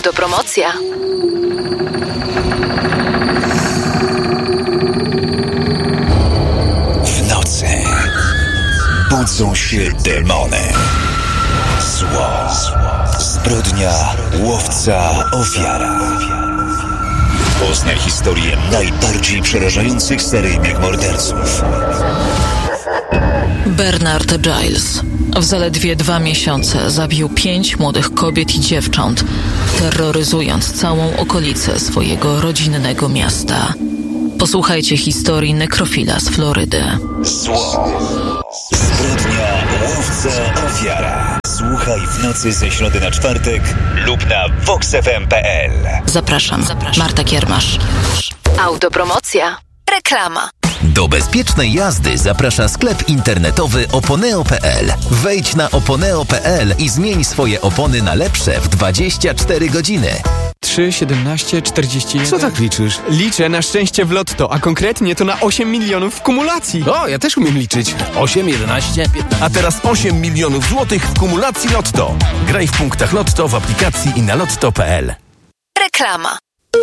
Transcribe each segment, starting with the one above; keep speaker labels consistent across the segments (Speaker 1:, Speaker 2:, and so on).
Speaker 1: Autopromocja.
Speaker 2: W nocy budzą się demony. Zło, zbrodnia, łowca, ofiara. Poznaj historię najbardziej przerażających seryjnych morderców.
Speaker 1: Bernard Giles w zaledwie 2 miesiące zabił 5 młodych kobiet i dziewcząt, terroryzując całą okolicę swojego rodzinnego miasta. Posłuchajcie historii nekrofila z Florydy.
Speaker 2: Zło, zbrodnia, łowca, ofiara. Słuchaj w nocy ze środy na czwartek lub na voxfm.pl.
Speaker 1: Zapraszam. Marta Kiermasz. Autopromocja. Reklama.
Speaker 3: Do bezpiecznej jazdy zaprasza sklep internetowy oponeo.pl. Wejdź na oponeo.pl i zmień swoje opony na lepsze w 24 godziny.
Speaker 4: 3, 17, 41...
Speaker 5: Co tak liczysz?
Speaker 4: Liczę na szczęście w lotto, a konkretnie to na 8 milionów w kumulacji.
Speaker 5: O, ja też umiem liczyć. 8, 11, 15... A teraz 8 milionów złotych w kumulacji Lotto. Graj w punktach Lotto w aplikacji i na lotto.pl.
Speaker 1: Reklama.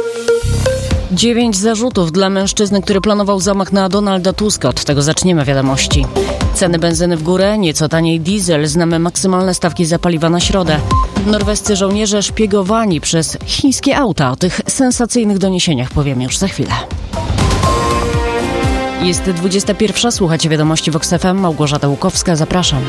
Speaker 6: 9 zarzutów dla mężczyzny, który planował zamach na Donalda Tuska. Od tego zaczniemy wiadomości. Ceny benzyny w górę, nieco taniej diesel. Znamy maksymalne stawki za paliwa na środę. Norwescy żołnierze szpiegowani przez chińskie auta. O tych sensacyjnych doniesieniach powiem już za chwilę. Jest 21. Słuchacie wiadomości Vox FM. Małgorzata Łukowska, zapraszam.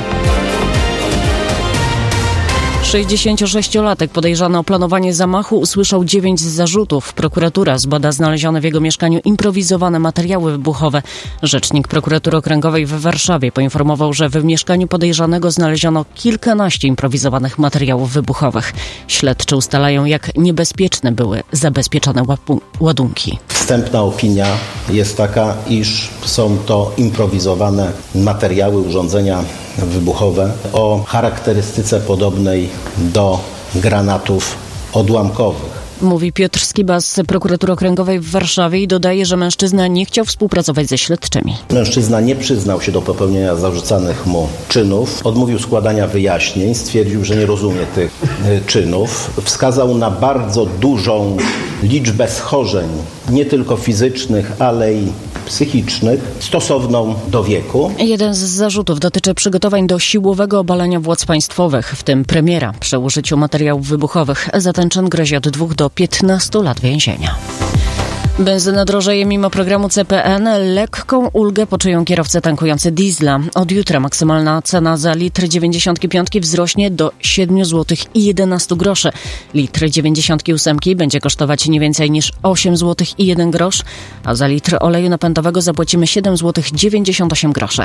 Speaker 6: 66-latek podejrzany o planowanie zamachu usłyszał 9 zarzutów. Prokuratura zbada znalezione w jego mieszkaniu improwizowane materiały wybuchowe. Rzecznik prokuratury okręgowej w Warszawie poinformował, że w mieszkaniu podejrzanego znaleziono kilkanaście improwizowanych materiałów wybuchowych. Śledczy ustalają, jak niebezpieczne były zabezpieczone ładunki.
Speaker 7: Wstępna opinia jest taka, iż są to improwizowane materiały, urządzenia wybuchowe o charakterystyce podobnej do granatów odłamkowych.
Speaker 6: Mówi Piotr Skiba z prokuratury okręgowej w Warszawie i dodaje, że mężczyzna nie chciał współpracować ze śledczymi.
Speaker 7: Mężczyzna nie przyznał się do popełnienia zarzucanych mu czynów, odmówił składania wyjaśnień, stwierdził, że nie rozumie tych czynów. Wskazał na bardzo dużą liczbę schorzeń, nie tylko fizycznych, ale i psychicznych, stosowną do wieku.
Speaker 6: Jeden z zarzutów dotyczy przygotowań do siłowego obalenia władz państwowych, w tym premiera, przy użyciu materiałów wybuchowych. Za ten czyn grozi od 2 do 15 lat więzienia. Benzyna drożeje mimo programu CPN. Lekką ulgę poczują kierowcy tankujący diesla. Od jutra maksymalna cena za litr 95 wzrośnie do 7 zł i 11 groszy. Litr 98 będzie kosztować nie więcej niż 8 zł i 1 grosz, a za litr oleju napędowego zapłacimy 7 zł 98 groszy.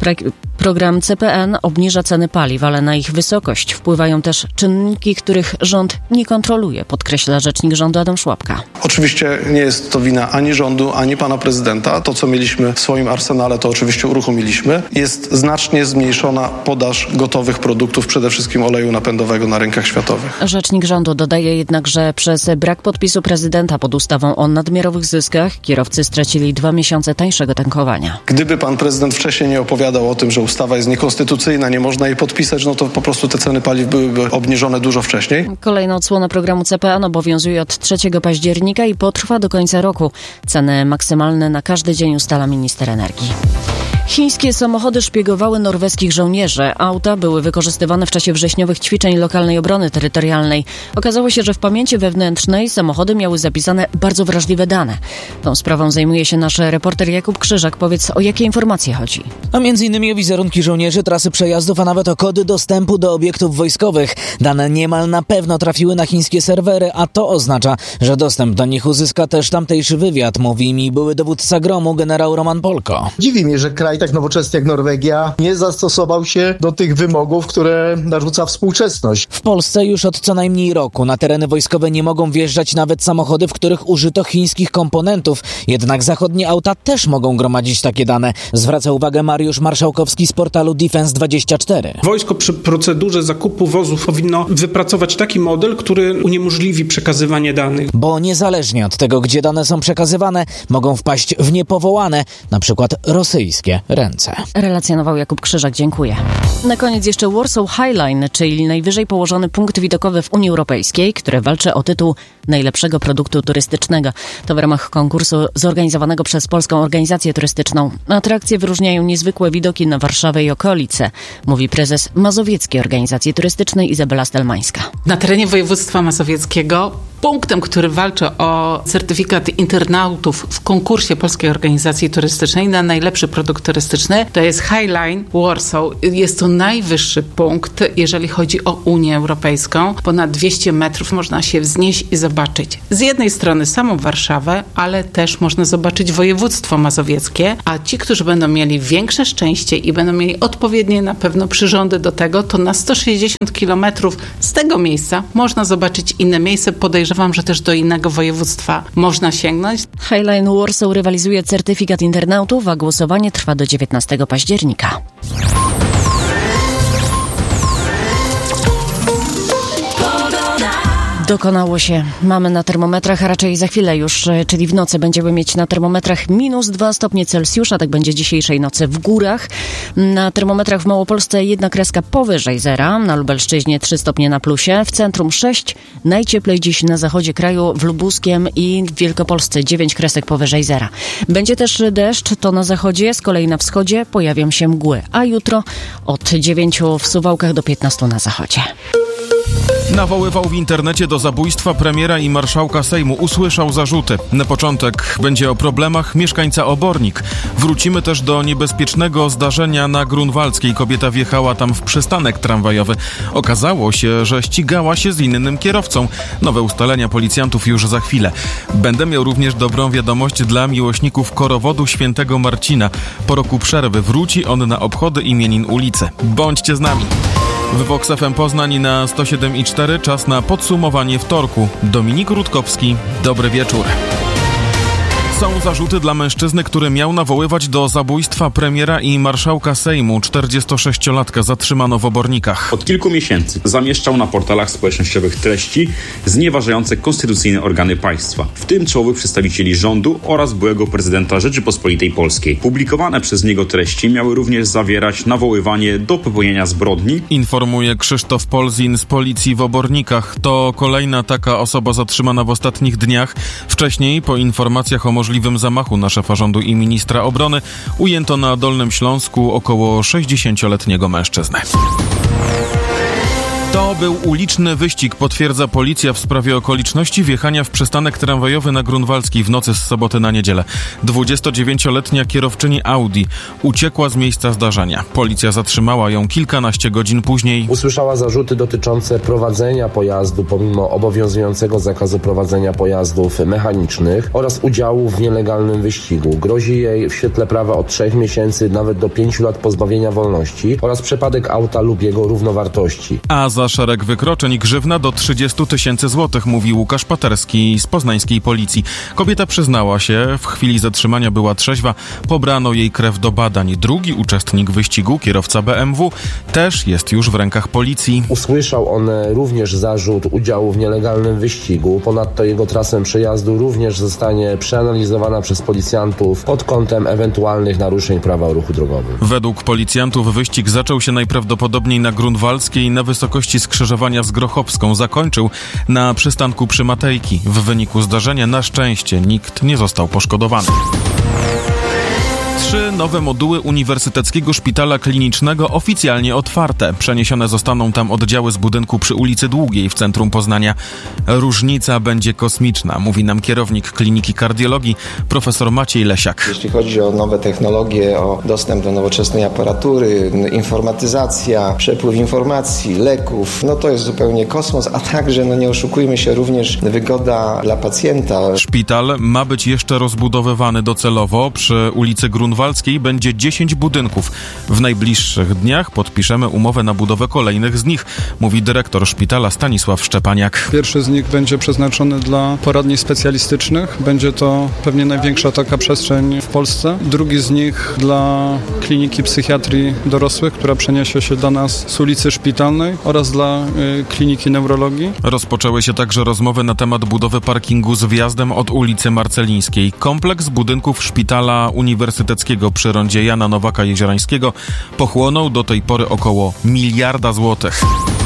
Speaker 6: Program CPN obniża ceny paliw, ale na ich wysokość wpływają też czynniki, których rząd nie kontroluje, podkreśla rzecznik rządu Adam Szłapka.
Speaker 8: Oczywiście nie jest to wina ani rządu, ani pana prezydenta. To, co mieliśmy w swoim arsenale, to oczywiście uruchomiliśmy. Jest znacznie zmniejszona podaż gotowych produktów, przede wszystkim oleju napędowego na rynkach światowych.
Speaker 6: Rzecznik rządu dodaje jednak, że przez brak podpisu prezydenta pod ustawą o nadmiarowych zyskach kierowcy stracili 2 miesiące tańszego tankowania.
Speaker 8: Gdyby pan prezydent wcześniej nie opowiadał o tym, że ustawa jest niekonstytucyjna, nie można jej podpisać, no to po prostu te ceny paliw byłyby obniżone dużo wcześniej.
Speaker 6: Kolejna odsłona programu CPN obowiązuje od 3 października i potrwa do końca roku. Ceny maksymalne na każdy dzień ustala minister energii. Chińskie samochody szpiegowały norweskich żołnierzy. Auta były wykorzystywane w czasie wrześniowych ćwiczeń lokalnej obrony terytorialnej. Okazało się, że w pamięci wewnętrznej samochody miały zapisane bardzo wrażliwe dane. Tą sprawą zajmuje się nasz reporter Jakub Krzyżak. Powiedz, o jakie informacje chodzi?
Speaker 9: A m.in. o wizerunki żołnierzy, trasy przejazdów, a nawet o kody dostępu do obiektów wojskowych. Dane niemal na pewno trafiły na chińskie serwery, a to oznacza, że dostęp do nich uzyska też tamtejszy wywiad, mówi mi były dowódca GROM-u generał Roman Polko.
Speaker 10: Dziwi mnie, że kraj tak nowoczesny jak Norwegia nie zastosował się do tych wymogów, które narzuca współczesność.
Speaker 9: W Polsce już od co najmniej roku na tereny wojskowe nie mogą wjeżdżać nawet samochody, w których użyto chińskich komponentów. Jednak zachodnie auta też mogą gromadzić takie dane. Zwraca uwagę Mariusz Marszałkowski z portalu Defense24.
Speaker 11: Wojsko przy procedurze zakupu wozów powinno wypracować taki model, który uniemożliwi przekazywanie danych.
Speaker 9: Bo niezależnie od tego, gdzie dane są przekazywane, mogą wpaść w niepowołane, na przykład rosyjskie ręce.
Speaker 6: Relacjonował Jakub Krzyżak, dziękuję. Na koniec jeszcze Warsaw High Line, czyli najwyżej położony punkt widokowy w Unii Europejskiej, który walczy o tytuł najlepszego produktu turystycznego. To w ramach konkursu zorganizowanego przez Polską Organizację Turystyczną. Atrakcje wyróżniają niezwykłe widoki na Warszawę i okolice, mówi prezes Mazowieckiej Organizacji Turystycznej Izabela Stelmańska.
Speaker 12: Na terenie województwa mazowieckiego punktem, który walczy o certyfikat internautów w konkursie Polskiej Organizacji Turystycznej na najlepszy produkt turystyczny, to jest High Line Warsaw. Jest to najwyższy punkt, jeżeli chodzi o Unię Europejską. Ponad 200 metrów można się wznieść i zobaczyć z jednej strony samą Warszawę, ale też można zobaczyć województwo mazowieckie, a ci, którzy będą mieli większe szczęście i będą mieli odpowiednie na pewno przyrządy do tego, to na 160 kilometrów z tego miejsca można zobaczyć inne miejsce. Podejrzewam, że też do innego województwa można sięgnąć.
Speaker 6: Highline Warsaw rywalizuje certyfikat internautów, a głosowanie trwa do 19 października. Dokonało się. Mamy na termometrach, a raczej za chwilę już, czyli w nocy będziemy mieć na termometrach -2 stopnie Celsjusza, tak będzie dzisiejszej nocy w górach. Na termometrach w Małopolsce 1 kreska powyżej zera, na Lubelszczyźnie 3 stopnie na plusie, w centrum 6, najcieplej dziś na zachodzie kraju, w Lubuskiem i w Wielkopolsce 9 kresek powyżej zera. Będzie też deszcz, to na zachodzie, z kolei na wschodzie pojawią się mgły, a jutro od 9 w Suwałkach do 15 na zachodzie.
Speaker 13: Nawoływał w internecie do zabójstwa premiera i marszałka Sejmu. Usłyszał zarzuty. Na początek będzie o problemach mieszkańca Obornik. Wrócimy też do niebezpiecznego zdarzenia na Grunwaldzkiej. Kobieta wjechała tam w przystanek tramwajowy. Okazało się, że ścigała się z innym kierowcą. Nowe ustalenia policjantów już za chwilę. Będę miał również dobrą wiadomość dla miłośników korowodu Świętego Marcina. Po roku przerwy wróci on na obchody imienin ulicy. Bądźcie z nami. W Vox FM Poznań na 107,4 czas na podsumowanie wtorku. Dominik Rutkowski, dobry wieczór. Są zarzuty dla mężczyzny, który miał nawoływać do zabójstwa premiera i marszałka Sejmu. 46-latka zatrzymano w Obornikach.
Speaker 14: Od kilku miesięcy zamieszczał na portalach społecznościowych treści znieważające konstytucyjne organy państwa, w tym czołowych przedstawicieli rządu oraz byłego prezydenta Rzeczypospolitej Polskiej. Publikowane przez niego treści miały również zawierać nawoływanie do popełnienia zbrodni.
Speaker 13: Informuje Krzysztof Polzin z policji w Obornikach. To kolejna taka osoba zatrzymana w ostatnich dniach. Wcześniej, po informacjach o możliwym zamachu na szefa rządu i ministra obrony, ujęto na Dolnym Śląsku około 60-letniego mężczyznę. To był uliczny wyścig, potwierdza policja w sprawie okoliczności wjechania w przystanek tramwajowy na Grunwaldzkiej w nocy z soboty na niedzielę. 29-letnia kierowczyni Audi uciekła z miejsca zdarzenia. Policja zatrzymała ją kilkanaście godzin później.
Speaker 15: Usłyszała zarzuty dotyczące prowadzenia pojazdu pomimo obowiązującego zakazu prowadzenia pojazdów mechanicznych oraz udziału w nielegalnym wyścigu. Grozi jej w świetle prawa od 3 miesięcy nawet do 5 lat pozbawienia wolności oraz przepadek auta lub jego równowartości.
Speaker 13: A za szereg wykroczeń grzywna do 30 000 złotych, mówi Łukasz Paterski z poznańskiej policji. Kobieta przyznała się, w chwili zatrzymania była trzeźwa, pobrano jej krew do badań. Drugi uczestnik wyścigu, kierowca BMW, też jest już w rękach policji.
Speaker 15: Usłyszał on również zarzut udziału w nielegalnym wyścigu. Ponadto jego trasę przejazdu również zostanie przeanalizowana przez policjantów pod kątem ewentualnych naruszeń prawa o ruchu drogowym.
Speaker 13: Według policjantów wyścig zaczął się najprawdopodobniej na Grunwaldzkiej na wysokości skrzyżowania z Grochowską. Zakończył na przystanku przy Matejki. W wyniku zdarzenia na szczęście nikt nie został poszkodowany. 3 nowe moduły Uniwersyteckiego Szpitala Klinicznego oficjalnie otwarte. Przeniesione zostaną tam oddziały z budynku przy ulicy Długiej w centrum Poznania. Różnica będzie kosmiczna, mówi nam kierownik Kliniki Kardiologii, profesor Maciej Lesiak.
Speaker 16: Jeśli chodzi o nowe technologie, o dostęp do nowoczesnej aparatury, informatyzacja, przepływ informacji, leków, to jest zupełnie kosmos, a także, nie oszukujmy się, również wygoda dla pacjenta.
Speaker 13: Szpital ma być jeszcze rozbudowywany docelowo. Przy ulicy Grunwaldzkiej będzie 10 budynków. W najbliższych dniach podpiszemy umowę na budowę kolejnych z nich, mówi dyrektor szpitala Stanisław Szczepaniak.
Speaker 17: Pierwszy z nich będzie przeznaczony dla poradni specjalistycznych. Będzie to pewnie największa taka przestrzeń w Polsce. Drugi z nich dla kliniki psychiatrii dorosłych, która przeniesie się do nas z ulicy Szpitalnej, oraz dla kliniki neurologii.
Speaker 13: Rozpoczęły się także rozmowy na temat budowy parkingu z wjazdem od ulicy Marcelińskiej. Kompleks budynków Szpitala Uniwersyteckiego Mazowieckiego przy rondzie Jana Nowaka-Jeziorańskiego pochłonął do tej pory około 1 miliarda złotych.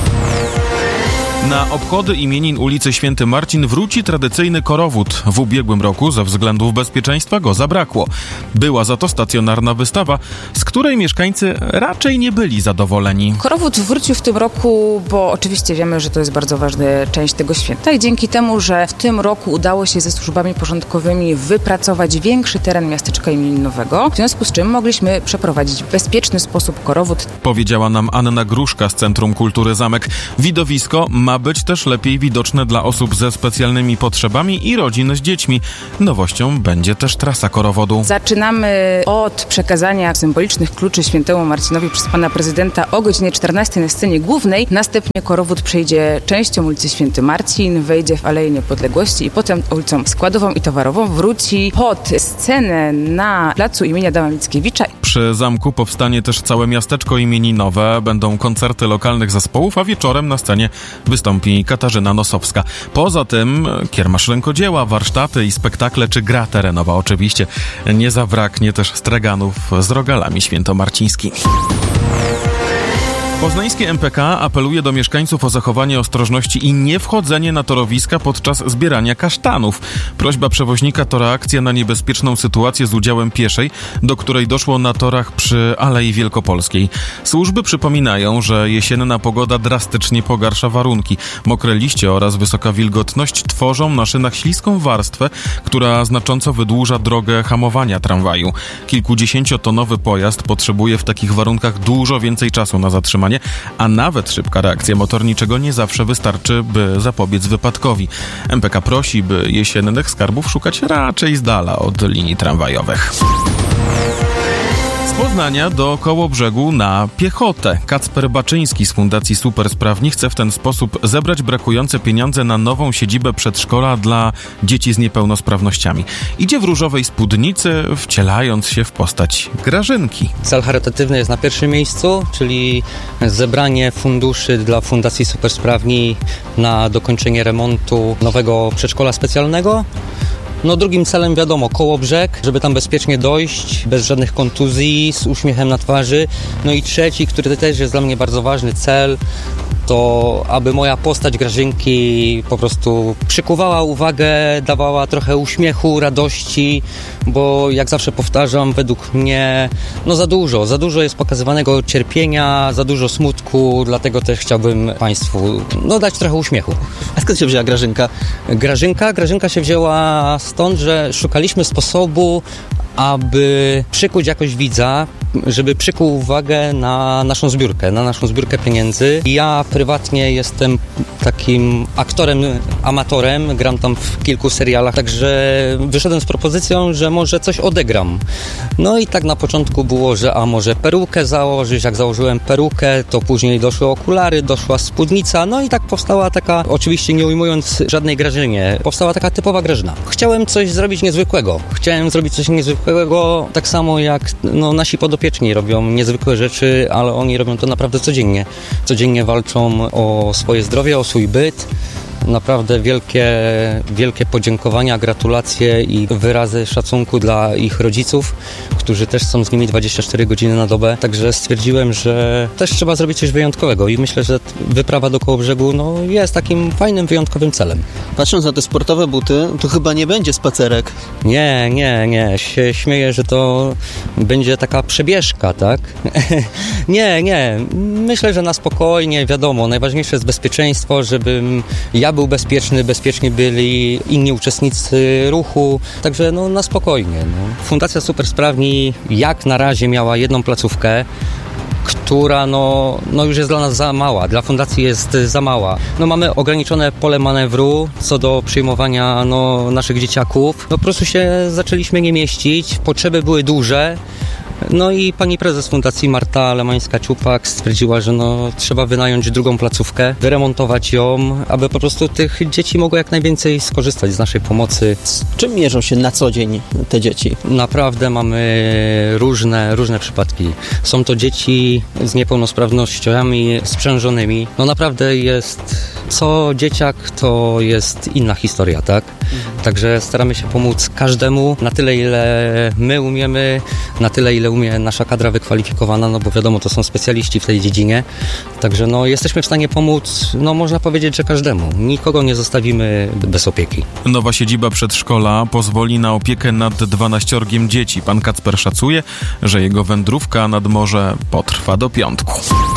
Speaker 13: Na obchody imienin ulicy Święty Marcin wróci tradycyjny korowód. W ubiegłym roku ze względów bezpieczeństwa go zabrakło. Była za to stacjonarna wystawa, z której mieszkańcy raczej nie byli zadowoleni.
Speaker 18: Korowód wrócił w tym roku, bo oczywiście wiemy, że to jest bardzo ważna część tego święta i dzięki temu, że w tym roku udało się ze służbami porządkowymi wypracować większy teren miasteczka imieninowego, w związku z czym mogliśmy przeprowadzić w bezpieczny sposób korowód.
Speaker 13: Powiedziała nam Anna Gruszka z Centrum Kultury Zamek. Widowisko ma być też lepiej widoczne dla osób ze specjalnymi potrzebami i rodzin z dziećmi. Nowością będzie też trasa korowodu.
Speaker 18: Zaczynamy od przekazania symbolicznych kluczy świętemu Marcinowi przez pana prezydenta o godzinie 14 na scenie głównej. Następnie korowód przejdzie częścią ulicy Święty Marcin, wejdzie w Aleję Niepodległości i potem ulicą Składową i Towarową wróci pod scenę na placu imienia Adama Mickiewicza.
Speaker 13: Przy zamku powstanie też całe miasteczko imieninowe. Będą koncerty lokalnych zespołów, a wieczorem na scenie wystąpi Katarzyna Nosowska. Poza tym kiermasz rękodzieła, warsztaty i spektakle czy gra terenowa. Oczywiście nie zabraknie też straganów z rogalami świętomarcińskimi. Poznańskie MPK apeluje do mieszkańców o zachowanie ostrożności i nie wchodzenie na torowiska podczas zbierania kasztanów. Prośba przewoźnika to reakcja na niebezpieczną sytuację z udziałem pieszej, do której doszło na torach przy Alei Wielkopolskiej. Służby przypominają, że jesienna pogoda drastycznie pogarsza warunki. Mokre liście oraz wysoka wilgotność tworzą na szynach śliską warstwę, która znacząco wydłuża drogę hamowania tramwaju. Kilkudziesięciotonowy pojazd potrzebuje w takich warunkach dużo więcej czasu na zatrzymanie, a nawet szybka reakcja motorniczego nie zawsze wystarczy, by zapobiec wypadkowi. MPK prosi, by jesiennych skarbów szukać raczej z dala od linii tramwajowych. Z Poznania do Kołobrzegu na piechotę. Kacper Baczyński z Fundacji Supersprawni chce w ten sposób zebrać brakujące pieniądze na nową siedzibę przedszkola dla dzieci z niepełnosprawnościami. Idzie w różowej spódnicy, wcielając się w postać Grażynki.
Speaker 19: Cel charytatywny jest na pierwszym miejscu, czyli zebranie funduszy dla Fundacji Supersprawni na dokończenie remontu nowego przedszkola specjalnego. No drugim celem wiadomo, Kołobrzeg, żeby tam bezpiecznie dojść, bez żadnych kontuzji, z uśmiechem na twarzy. No i trzeci, który też jest dla mnie bardzo ważny cel, to aby moja postać Grażynki po prostu przykuwała uwagę, dawała trochę uśmiechu, radości, bo jak zawsze powtarzam, według mnie za dużo jest pokazywanego cierpienia, za dużo smutku, dlatego też chciałbym Państwu dać trochę uśmiechu.
Speaker 20: A skąd się wzięła Grażynka?
Speaker 19: Grażynka się wzięła stąd, że szukaliśmy sposobu, aby przykuć jakoś widza, żeby przykuł uwagę na naszą zbiórkę pieniędzy. Ja prywatnie jestem takim aktorem, amatorem, gram tam w kilku serialach, także wyszedłem z propozycją, że może coś odegram. No i tak na początku było, że a może perukę założyć, jak założyłem perukę, to później doszły okulary, doszła spódnica, no i tak powstała taka, oczywiście nie ujmując żadnej Grażynie, powstała taka typowa Grażyna. Chciałem coś zrobić niezwykłego, tak samo jak nasi podopieczni robią niezwykłe rzeczy, ale oni robią to naprawdę codziennie. Codziennie walczą o swoje zdrowie, o swój byt. Naprawdę wielkie podziękowania, gratulacje i wyrazy szacunku dla ich rodziców, którzy też są z nimi 24 godziny na dobę. Także stwierdziłem, że też trzeba zrobić coś wyjątkowego i myślę, że wyprawa do Kołobrzegu jest takim fajnym, wyjątkowym celem.
Speaker 20: Patrząc na te sportowe buty, to chyba nie będzie spacerek.
Speaker 19: Nie. Się śmieję, że to będzie taka przebieżka, tak? Nie. Myślę, że na spokojnie, wiadomo, najważniejsze jest bezpieczeństwo, żebym ja był bezpieczny, bezpieczni byli inni uczestnicy ruchu, także na spokojnie. Fundacja Supersprawni jak na razie miała jedną placówkę, która już jest dla nas za mała, dla fundacji jest za mała. Mamy ograniczone pole manewru co do przyjmowania naszych dzieciaków. Po prostu się zaczęliśmy nie mieścić, potrzeby były duże. No i pani prezes fundacji Marta Lemańska-Ciupak stwierdziła, że trzeba wynająć drugą placówkę, wyremontować ją, aby po prostu tych dzieci mogło jak najwięcej skorzystać z naszej pomocy.
Speaker 20: Z czym mierzą się na co dzień te dzieci?
Speaker 19: Naprawdę mamy różne przypadki. Są to dzieci z niepełnosprawnościami sprzężonymi. Naprawdę co dzieciak, to jest inna historia, tak? Także staramy się pomóc każdemu na tyle, ile my umiemy, na tyle, ile umie nasza kadra wykwalifikowana, bo wiadomo, to są specjaliści w tej dziedzinie. Także jesteśmy w stanie pomóc, można powiedzieć, że każdemu. Nikogo nie zostawimy bez opieki.
Speaker 13: Nowa siedziba przedszkola pozwoli na opiekę nad 12 dzieci. Pan Kacper szacuje, że jego wędrówka nad morze potrwa do piątku.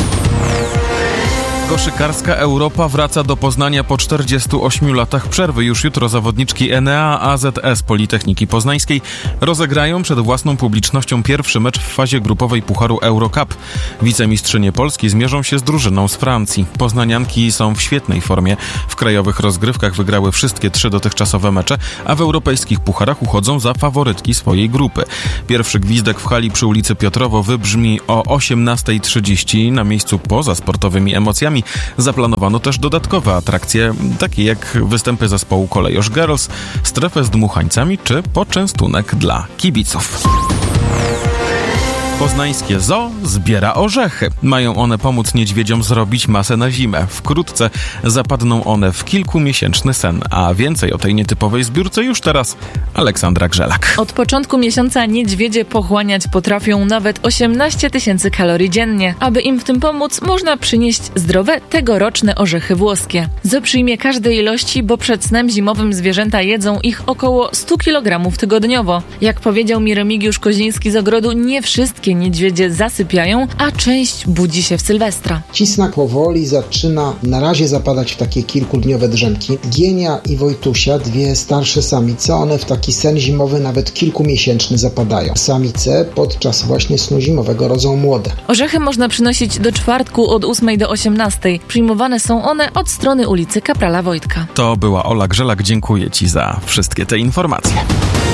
Speaker 13: Koszykarska Europa wraca do Poznania po 48 latach przerwy. Już jutro zawodniczki Enea AZS Politechniki Poznańskiej rozegrają przed własną publicznością pierwszy mecz w fazie grupowej Pucharu Eurocup. Wicemistrzynie Polski zmierzą się z drużyną z Francji. Poznanianki są w świetnej formie. W krajowych rozgrywkach wygrały wszystkie 3 dotychczasowe mecze, a w europejskich pucharach uchodzą za faworytki swojej grupy. Pierwszy gwizdek w hali przy ulicy Piotrowo wybrzmi o 18:30. Na miejscu poza sportowymi emocjami zaplanowano też dodatkowe atrakcje, takie jak występy zespołu Kolejosz Girls, strefę z dmuchańcami czy poczęstunek dla kibiców. Poznańskie zoo zbiera orzechy. Mają one pomóc niedźwiedziom zrobić masę na zimę. Wkrótce zapadną one w kilkumiesięczny sen. A więcej o tej nietypowej zbiórce już teraz Aleksandra Grzelak.
Speaker 1: Od początku miesiąca niedźwiedzie pochłaniać potrafią nawet 18 000 kalorii dziennie. Aby im w tym pomóc, można przynieść zdrowe, tegoroczne orzechy włoskie. Zoo przyjmie każdej ilości, bo przed snem zimowym zwierzęta jedzą ich około 100 kg tygodniowo. Jak powiedział mi Remigiusz Koziński z ogrodu, nie wszystkie niedźwiedzie zasypiają, a część budzi się w Sylwestra.
Speaker 21: Cisnak powoli zaczyna na razie zapadać w takie kilkudniowe drzemki. Gienia i Wojtusia, 2 starsze samice, one w taki sen zimowy nawet kilkumiesięczny zapadają. Samice podczas właśnie snu zimowego rodzą młode.
Speaker 1: Orzechy można przynosić do czwartku od 8 do 18. Przyjmowane są one od strony ulicy Kaprala Wojtka.
Speaker 13: To była Ola Grzelak. Dziękuję Ci za wszystkie te informacje.